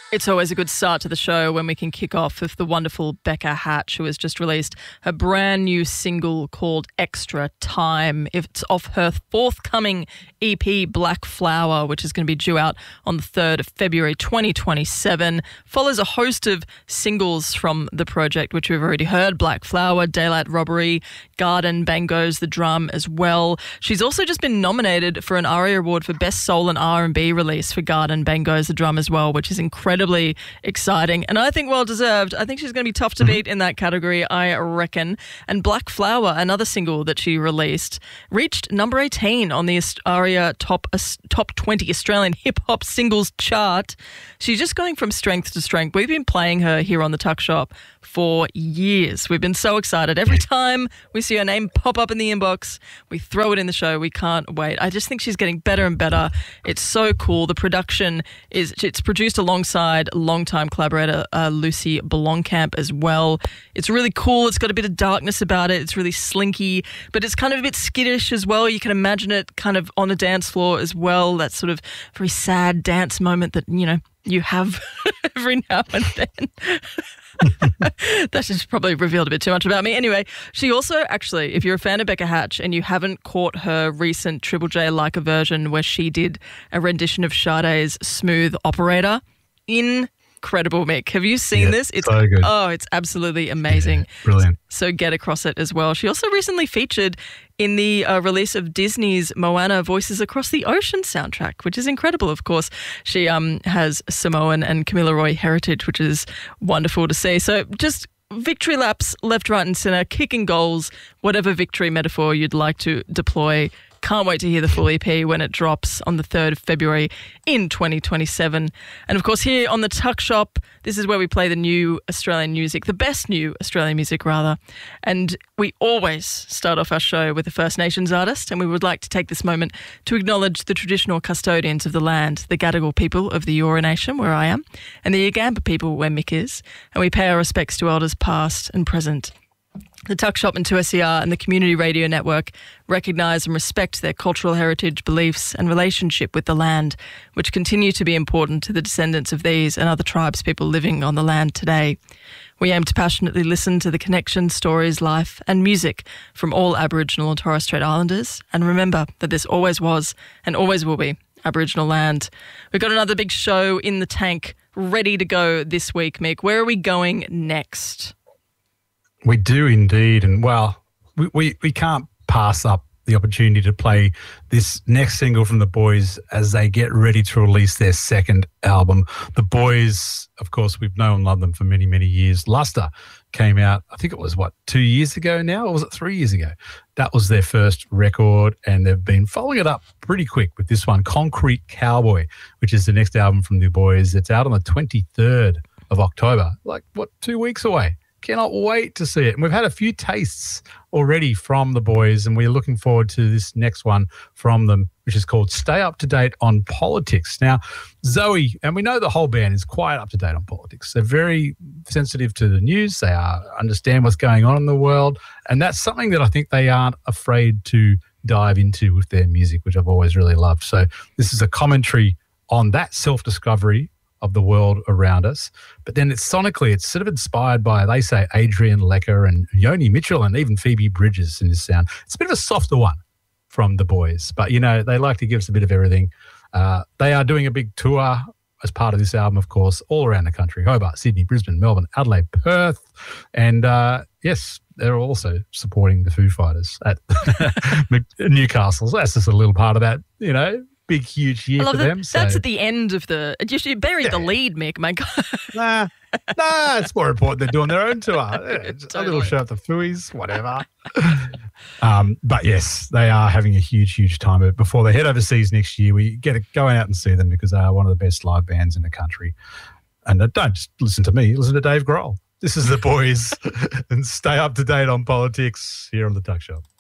It's always a good start to the show when we can kick off with the wonderful Becca Hatch, who has just released her brand new single called Extra Time. It's off her forthcoming EP, Black Flower, which is going to be due out on the 3rd of February 2027. Follows a host of singles from the project, which we've already heard: Black Flower, Daylight Robbery, Garden, Bangos, The Drum as well. She's also just been nominated for an ARIA Award for Best Soul and R&B release for Garden, Bangos, The Drum as well, which is incredibly exciting, and I think well deserved. I think she's going to be tough to beat in that category, I reckon. And Black Flower, another single that she released, reached number 18 on the ARIA Top 20 Australian hip hop singles chart. She's just going from strength to strength. We've been playing her here on the Tuck Shop for years. We've been so excited. Every time we see her name pop up in the inbox, we throw it in the show. We can't wait. I just think she's getting better and better. It's so cool. The production it's produced alongside longtime collaborator Lucy Blomkamp as well. It's really cool. It's got a bit of darkness about it. It's really slinky, but it's kind of a bit skittish as well. You can imagine it kind of on a dance floor as well. That sort of very sad dance moment that, you know, you have every now and then. That's just probably revealed a bit too much about me. Anyway, she also actually, if you're a fan of Becca Hatch and you haven't caught her recent Triple J Leica version where she did a rendition of Sade's Smooth Operator, incredible, Mick. Have you seen this? It's so good. Oh, it's absolutely amazing. Yeah, brilliant. So get across it as well. She also recently featured in the release of Disney's Moana Voices Across the Ocean soundtrack, which is incredible, of course. She has Samoan and Kamilaroi heritage, which is wonderful to see. So just victory laps left, right and centre, kicking goals, whatever victory metaphor you'd like to deploy. Can't wait to hear the full EP when it drops on the 3rd of February in 2027. And of course, here on the Tuck Shop, this is where we play the new Australian music, the best new Australian music, rather. And we always start off our show with a First Nations artist, and we would like to take this moment to acknowledge the traditional custodians of the land, the Gadigal people of the Eora Nation, where I am, and the Yagamba people, where Mick is. And we pay our respects to elders past and present. The Tuck Shop and 2SER and the Community Radio Network recognise and respect their cultural heritage, beliefs and relationship with the land, which continue to be important to the descendants of these and other tribes people living on the land today. We aim to passionately listen to the connection, stories, life and music from all Aboriginal and Torres Strait Islanders, and remember that this always was and always will be Aboriginal land. We've got another big show in the tank ready to go this week, Mick. Where are we going next? We do indeed. And, well, we can't pass up the opportunity to play this next single from The Boys as they get ready to release their second album. The Boys, of course, we've known and loved them for many, many years. Luster came out, I think it was, 2 years ago now, or was it 3 years ago? That was their first record, and they've been following it up pretty quick with this one, Concrete Cowboy, which is the next album from The Boys. It's out on the 23rd of October, 2 weeks away. Cannot wait to see it. And we've had a few tastes already from The Boys, and we're looking forward to this next one from them, which is called Stay Up to Date on Politics. Now, Zoe, and we know the whole band is quite up to date on politics. They're very sensitive to the news. They understand what's going on in the world, and that's something that I think they aren't afraid to dive into with their music, which I've always really loved. So this is a commentary on that self-discovery of the world around us. But then it's sonically, it's sort of inspired by, they say, Adrian Lecker and Yoni Mitchell and even Phoebe Bridgers in this sound. It's a bit of a softer one from The Boys, but, you know, they like to give us a bit of everything. They are doing a big tour as part of this album, of course, all around the country: Hobart, Sydney, Brisbane, Melbourne, Adelaide, Perth. And yes, they're also supporting the Foo Fighters at Newcastle. So that's just a little part of that, you know, big, huge year for them. That's at the end of the... You buried the lead, Mick, my God. Nah, it's more important they're doing their own tour. Yeah, totally. A little show at the Fooies, whatever. But yes, they are having a huge, huge time. But before they head overseas next year, we get going out and see them because they are one of the best live bands in the country. And don't just listen to me, listen to Dave Grohl. This is The Boys, and stay up to date on politics here on the Tuck Shop.